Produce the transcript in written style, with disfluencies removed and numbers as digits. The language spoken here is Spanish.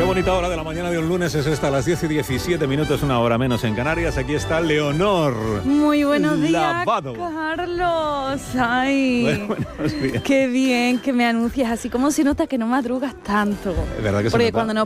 Qué bonita hora de la mañana de un lunes es esta, a las 10:17, una hora menos en Canarias. Aquí está Leonor. Muy buenos días, Lavado. Carlos. Ay, Buenos días. qué bien que me anuncias así, como se nota que no madrugas tanto. Es verdad que se Porque nota. cuando nos